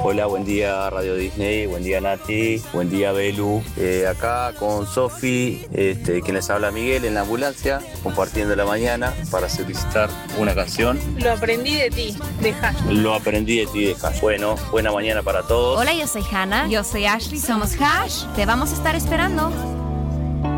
Hola, buen día Radio Disney, buen día Nati, buen día Belu. Acá con Sofi, quien les habla Miguel en la ambulancia, compartiendo la mañana para solicitar una canción. Lo aprendí de ti, de Hash. Lo aprendí de ti, de Hash. Bueno, buena mañana para todos. Hola, yo soy Hannah. Yo soy Ashley. Somos Hash. Te vamos a estar esperando.